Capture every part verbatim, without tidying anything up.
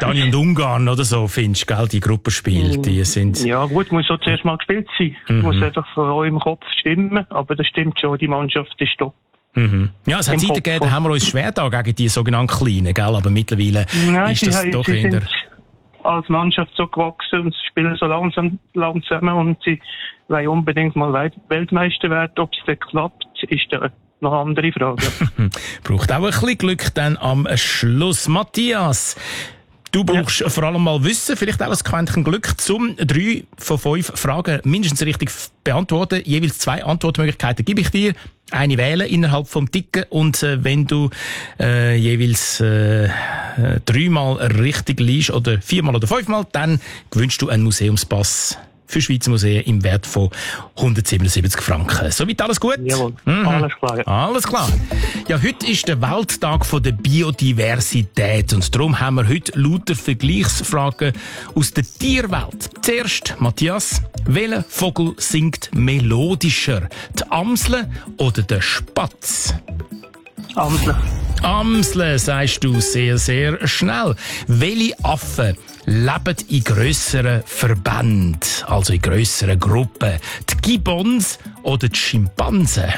Großbritannien und Ungarn oder so, findest du, gell, die Gruppenspiele, die sind... Ja gut, muss auch zuerst mal gespielt sein. Mhm. Muss einfach von euch im Kopf stimmen, aber das stimmt schon, die Mannschaft ist top. Mhm. Ja, es hat Zeiten gegeben, da haben wir uns schwer da gegen die sogenannten Kleinen, gell, aber mittlerweile Nein, ist das sie, doch sie eher... sind als Mannschaft so gewachsen und sie spielen so langsam, langsam zusammen und sie wollen unbedingt mal Weltmeister werden. Ob es dann klappt, ist da noch eine andere Frage. Braucht auch ein bisschen Glück dann am Schluss. Matthias, du brauchst ja. vor allem mal Wissen, vielleicht auch ein Quäntchen Glück, zum drei von fünf Fragen mindestens richtig beantworten. Jeweils zwei Antwortmöglichkeiten gebe ich dir. Eine wählen innerhalb vom Ticken und äh, wenn du äh, jeweils äh, dreimal richtig liegst oder viermal oder fünfmal, dann gewünscht du einen Museumspass für Schweizer Museen im Wert von hundertsiebenundsiebzig Franken. Soweit alles gut? Jawohl, mhm. alles klar. Ja. Alles klar. Ja, heute ist der Welttag von der Biodiversität und darum haben wir heute lauter Vergleichsfragen aus der Tierwelt. Zuerst, Matthias, welcher Vogel singt melodischer? Die Amsel oder der Spatz? Amsel. Amsel, sagst du sehr, sehr schnell. Welche Affen leben in grösseren Verbänden, also in grösseren Gruppen? Die Gibbons oder die Schimpansen?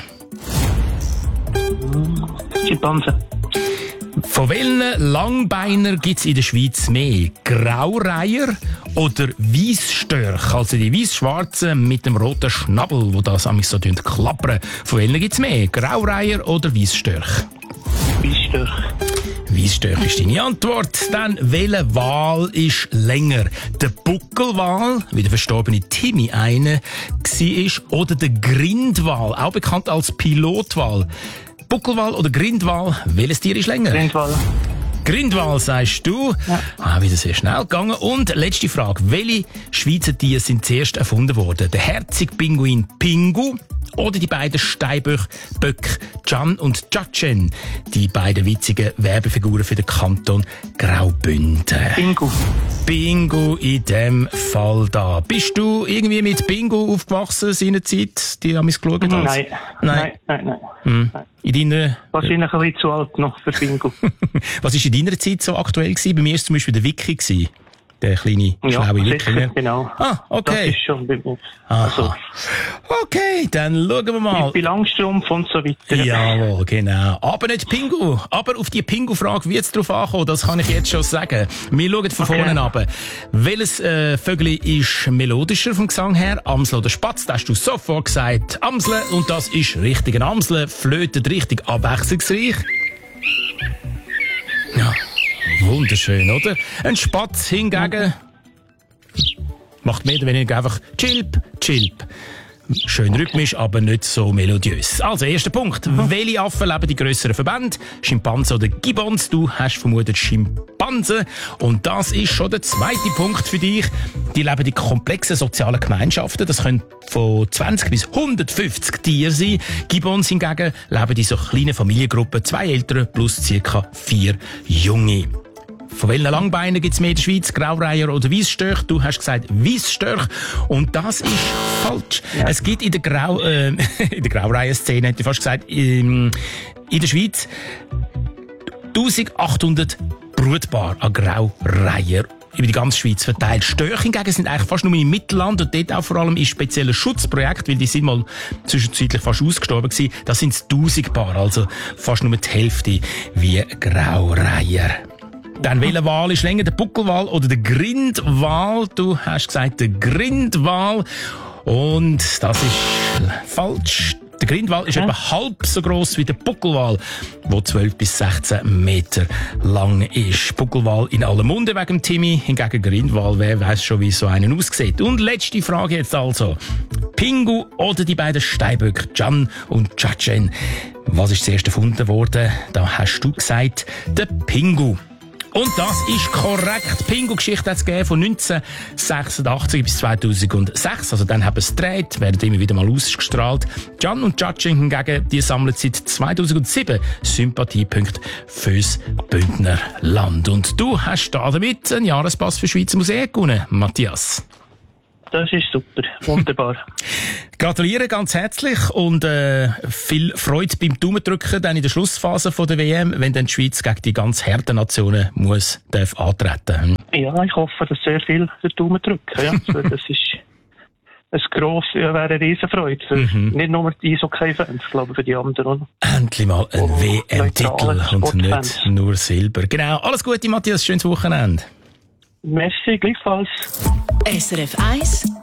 Schimpansen. Von welchen Langbeiner gibt es in der Schweiz mehr? Graureiher oder Weissstörche? Also die weiss-schwarzen mit dem roten Schnabel, wo das amigs so klappern. Von welchen gibt es mehr? Graureiher oder Weissstörche? Weissstörche. Weissstörche ist deine Antwort. Dann, welcher Wal ist länger? Der Buckelwal, wie der verstorbene Timmy eine war, oder der Grindwal, auch bekannt als Pilotwal? Buckelwal oder Grindwal, welches Tier ist länger? Grindwal. Grindwal, sagst du. Ja. Ah, wieder sehr schnell gegangen. Und letzte Frage. Welche Schweizer Tiere sind zuerst erfunden worden? Der Herzig-Pinguin Pingu oder die beiden Steinböck Can und Tschatschen? Die beiden witzigen Werbefiguren für den Kanton Graubünden. Pingu. Pingu in dem Fall da. Bist du irgendwie mit Pingu aufgewachsen seinerzeit? Die haben es geschaut? Nein. Nein, nein, nein. nein. Hm. In deiner... Wahrscheinlich ein bisschen zu alt noch für Pingu. Was war in deiner Zeit so aktuell gewesen? Bei mir war es zum Beispiel der Wiki gewesen. Der kleine, ja, schlaue Wikinger. Genau. Ah, okay. Das ist schon bei mir. Also. Okay, dann schauen wir mal. Bei Langstrumpf und so weiter. Jawohl, genau. Aber nicht Pingu. Aber auf die Pingu-Frage wird es drauf ankommen, das kann ich jetzt schon sagen. Wir schauen von okay. vorne ab. Welches äh, Vögel ist melodischer vom Gesang her? Amsel oder Spatz? Da hast du sofort gesagt Amsel. Und das ist richtig. Ein Amsel flötet richtig abwechslungsreich. Ja. Wunderschön, oder? Ein Spatz hingegen macht mehr oder weniger einfach Chilp, Chilp. Schön rhythmisch, aber nicht so melodiös. Also, erster Punkt. Mhm. Welche Affen leben in grösseren Verbänden? Schimpansen oder Gibbons? Du hast vermutet Schimpansen. Und das ist schon der zweite Punkt für dich. Die leben in komplexen sozialen Gemeinschaften. Das können von zwanzig bis hundertfünfzig Tiere sein. Gibbons hingegen leben in so kleinen Familiengruppen. Zwei Eltern plus circa vier Junge. Von welchen Langbeinen gibt es mehr in der Schweiz? Graureiher oder Weissstörche? Du hast gesagt Weissstörche. Und das ist falsch. Ja. Es gibt in der, Grau, äh, in der Graureiher-Szene, hätte ich fast gesagt, in, in der Schweiz eintausendachthundert Brutpaare an Graureiher über die ganze Schweiz verteilt. Störche hingegen sind eigentlich fast nur im Mittelland und dort auch vor allem in speziellen Schutzprojekten, weil die sind mal zwischenzeitlich fast ausgestorben gewesen. Das sind tausend Paar, also fast nur die Hälfte wie Graureiher. Dann, welcher Wal ist länger, der Buckelwal oder der Grindwal? Du hast gesagt, der Grindwal. Und das ist falsch. Der Grindwal ist ja. etwa halb so gross wie der Buckelwal, der zwölf bis sechzehn Meter lang ist. Buckelwal in aller Munde wegen Timmy, hingegen Grindwal, wer weiss schon, wie so einen aussieht. Und letzte Frage jetzt also. Pingu oder die beiden Steinböcke Can und Tschatschen? Was ist zuerst erfunden worden? Da hast du gesagt, der Pingu. Und das ist korrekt. Pingu-Geschichte hat es gegeben von neunzehnhundertsechsundachtzig bis zweitausendsechs. Also dann haben wir es gedreht, werden immer wieder mal ausgestrahlt. Can und Tschatschen hingegen, die sammeln seit zweitausendsieben Sympathiepunkte fürs Bündner Land. Und du hast da damit einen Jahrespass für Schweizer Museen gewonnen, Matthias. Das ist super, wunderbar. Gratuliere ganz herzlich und äh, viel Freude beim Daumendrücken dann in der Schlussphase von der W M, wenn dann die Schweiz gegen die ganz harten Nationen muss, darf antreten. Ja, ich hoffe, dass sehr viel den Daumen drücken. Ja. Also, das ist ein gross, ja, wäre eine Riesenfreude für mhm. nicht nur die Eishockey-Fans, glaube ich, für die anderen. Endlich mal ein oh, W M-Titel und nicht nur Silber. Genau. Alles Gute, Matthias. Schönes Wochenende. Merci, gleichfalls. S R F eins